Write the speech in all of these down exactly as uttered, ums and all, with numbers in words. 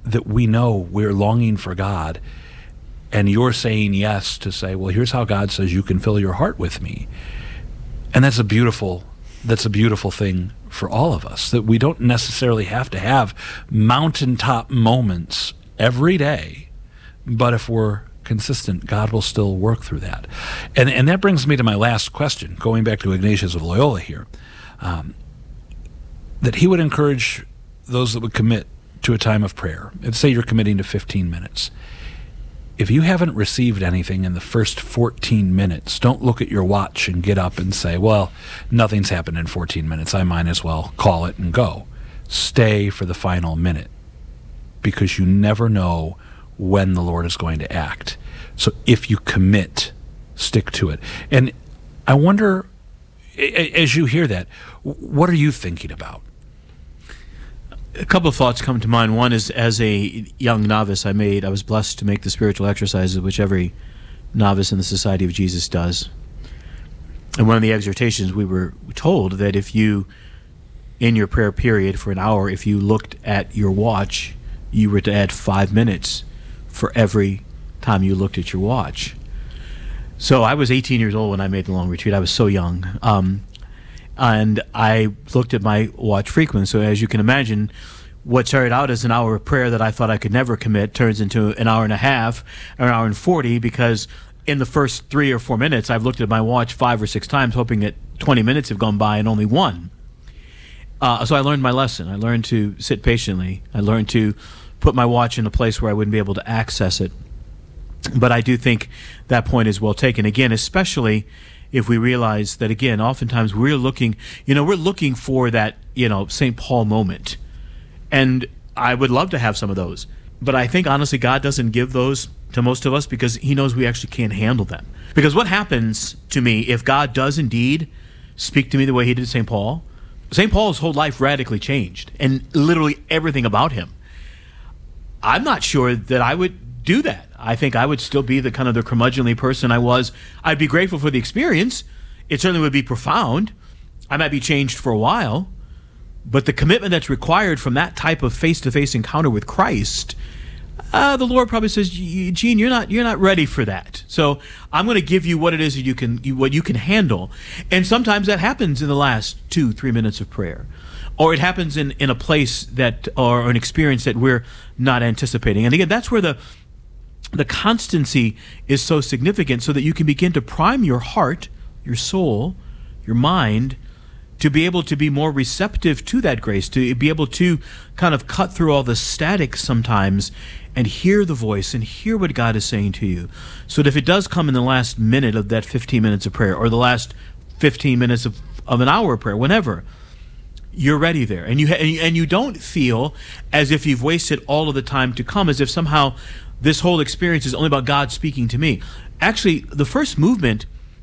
that we know we're longing for God, and you're saying yes to say, well, here's how God says you can fill your heart with me. And that's a beautiful, that's a beautiful thing for all of us, that we don't necessarily have to have mountaintop moments every day, but if we're consistent, God will still work through that. And and that brings me to my last question, going back to Ignatius of Loyola here, um, that he would encourage those that would commit to a time of prayer. And say you're committing to fifteen minutes. If you haven't received anything in the first fourteen minutes, don't look at your watch and get up and say, well, nothing's happened in fourteen minutes. I might as well call it and go. Stay for the final minute, because you never know when the Lord is going to act. So if you commit, stick to it. And I wonder, as you hear that, what are you thinking about? A couple of thoughts come to mind. One is, as a young novice, I made, I was blessed to make the spiritual exercises, which every novice in the Society of Jesus does. And one of the exhortations, we were told that if you, in your prayer period for an hour, if you looked at your watch, you were to add five minutes for every time you looked at your watch. So I was eighteen years old when I made the long retreat. I was so young. Um, And I looked at my watch frequently. So as you can imagine, what started out as an hour of prayer that I thought I could never commit turns into an hour and a half, or an hour and forty, because in the first three or four minutes, I've looked at my watch five or six times, hoping that twenty minutes have gone by and only one. Uh, so I learned my lesson. I learned to sit patiently. I learned to put my watch in a place where I wouldn't be able to access it. But I do think that point is well taken. Again, especially if we realize that, again, oftentimes we're looking, you know, we're looking for that, you know, Saint Paul moment. And I would love to have some of those. But I think, honestly, God doesn't give those to most of us because he knows we actually can't handle them. Because what happens to me if God does indeed speak to me the way he did Saint Paul? Saint Paul's whole life radically changed, and literally everything about him. I'm not sure that I would do that. I think I would still be the kind of the curmudgeonly person I was. I'd be grateful for the experience. It certainly would be profound. I might be changed for a while, but the commitment that's required from that type of face-to-face encounter with Christ, uh, the Lord probably says, Gene, you're not you're not ready for that. So I'm going to give you what it is that you can you, what you can handle. And sometimes that happens in the last two, three minutes of prayer. Or it happens in, in a place that, or an experience that we're not anticipating. And again, that's where the the constancy is so significant, so that you can begin to prime your heart, your soul, your mind, to be able to be more receptive to that grace, to be able to kind of cut through all the static sometimes and hear the voice and hear what God is saying to you. So that if it does come in the last minute of that fifteen minutes of prayer, or the last fifteen minutes of, of an hour of prayer, whenever, you're ready there. And you, ha- and you don't feel as if you've wasted all of the time to come, as if somehow this whole experience is only about God speaking to me. Actually, the first movement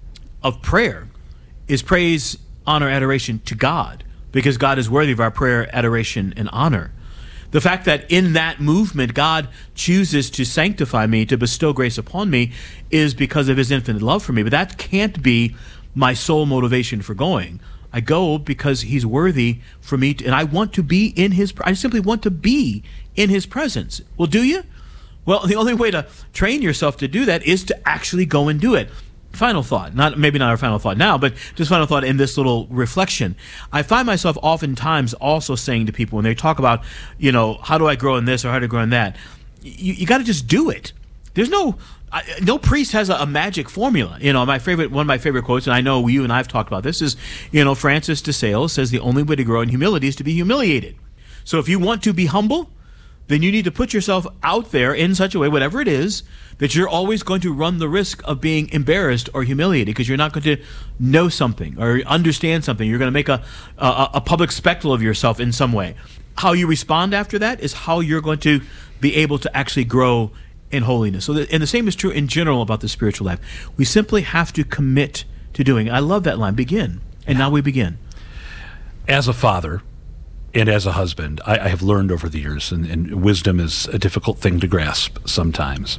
of prayer is praise, honor, adoration to God, because God is worthy of our prayer, adoration, and honor. The fact that in that movement God chooses to sanctify me, to bestow grace upon me, is because of his infinite love for me. But that can't be my sole motivation for going. I go because he's worthy for me, to, and I want to be in his, I simply want to be in his presence. Well, do you? Well, the only way to train yourself to do that is to actually go and do it. Final thought, not maybe not our final thought now, but just final thought in this little reflection. I find myself oftentimes also saying to people when they talk about, you know, how do I grow in this or how to grow in that? You, you got to just do it. There's no, I, no priest has a, a magic formula. You know, my favorite, one of my favorite quotes, and I know you and I have talked about this, is, you know, Francis de Sales says the only way to grow in humility is to be humiliated. So if you want to be humble, then you need to put yourself out there in such a way, whatever it is, that you're always going to run the risk of being embarrassed or humiliated, because you're not going to know something or understand something. You're going to make a, a, a public spectacle of yourself in some way. How you respond after that is how you're going to be able to actually grow in holiness. So, that, and the same is true in general about the spiritual life. We simply have to commit to doing it. I love that line, begin. And now we begin. As a father, and as a husband, I, I have learned over the years, and, and wisdom is a difficult thing to grasp sometimes.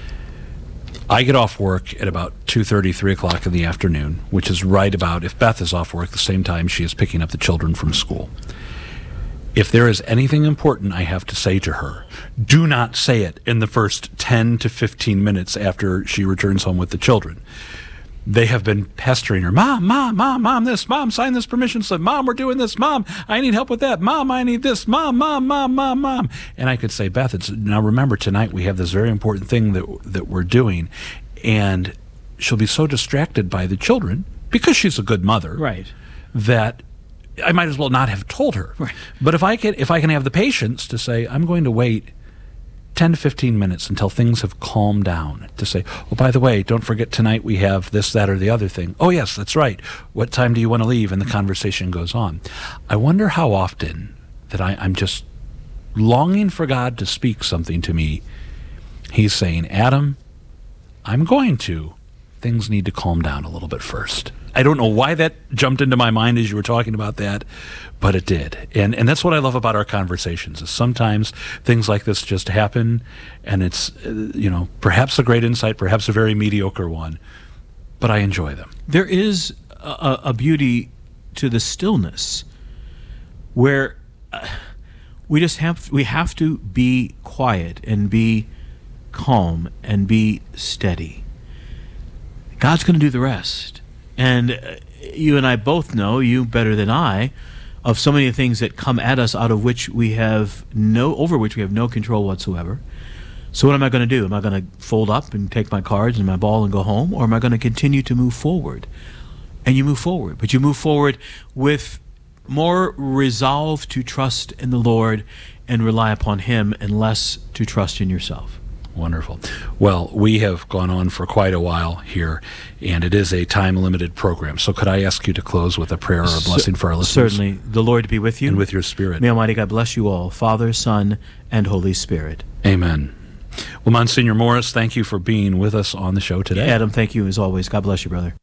I get off work at about two thirty, three o'clock in the afternoon, which is right about, if Beth is off work, the same time she is picking up the children from school. If there is anything important I have to say to her, do not say it in the first ten to fifteen minutes after she returns home with the children. They have been pestering her. Mom, mom, mom, mom, this. Mom, sign this permission slip. Mom, we're doing this. Mom, I need help with that. Mom, I need this. Mom, mom, mom, mom, mom. And I could say, Beth, it's, now remember, tonight we have this very important thing that that we're doing. And she'll be so distracted by the children, because she's a good mother, Right. that I might as well not have told her. Right. But if I can, if I can have the patience to say, I'm going to wait ten to fifteen minutes until things have calmed down, to say, oh, by the way, don't forget tonight we have this, that, or the other thing. Oh, yes, that's right. What time do you want to leave? And the conversation goes on. I wonder how often that I, I'm just longing for God to speak something to me. He's saying, Adam, I'm going to. Things need to calm down a little bit first. I don't know why that jumped into my mind as you were talking about that, but it did. And and that's what I love about our conversations, is sometimes things like this just happen, and it's, uh, you know, perhaps a great insight, perhaps a very mediocre one, but I enjoy them. There is a, a beauty to the stillness where uh, we just have we have to be quiet and be calm and be steady. God's going to do the rest. And uh, you and I both know, you better than I, of so many things that come at us out of which we have no, over which we have no control whatsoever. So what am I going to do? Am I going to fold up and take my cards and my ball and go home? Or am I going to continue to move forward? And you move forward, but you move forward with more resolve to trust in the Lord and rely upon Him, and less to trust in yourself. Wonderful. Well, we have gone on for quite a while here, and it is a time-limited program. So could I ask you to close with a prayer or a blessing for our listeners? Certainly. The Lord be with you. And with your spirit. May Almighty God bless you all, Father, Son, and Holy Spirit. Amen. Well, Monsignor Morris, thank you for being with us on the show today. Adam, thank you as always. God bless you, brother.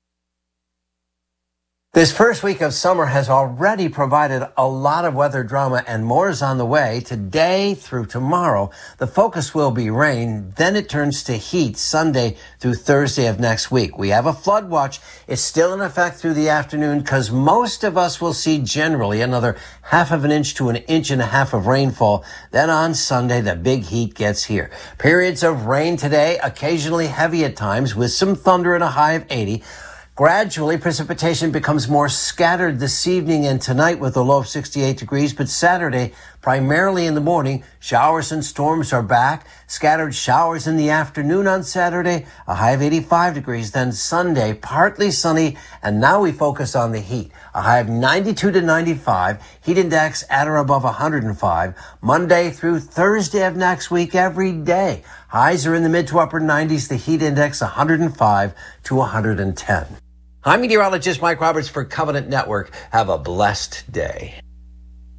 This first week of summer has already provided a lot of weather drama, and more is on the way. Today through tomorrow, the focus will be rain. Then it turns to heat Sunday through Thursday of next week. We have a flood watch. It's still in effect through the afternoon, because most of us will see generally another half of an inch to an inch and a half of rainfall. Then on Sunday, the big heat gets here. Periods of rain today, occasionally heavy at times, with some thunder and a high of eighty. Gradually, precipitation becomes more scattered this evening and tonight with a low of sixty-eight degrees, but Saturday, primarily in the morning, showers and storms are back. Scattered showers in the afternoon on Saturday, a high of eighty-five degrees. Then Sunday, partly sunny, and now we focus on the heat. A high of ninety-two to ninety-five, heat index at or above one hundred five. Monday through Thursday of next week, every day. Highs are in the mid to upper nineties, the heat index one hundred five to one hundred ten. I'm meteorologist Mike Roberts for Covenant Network. Have a blessed day.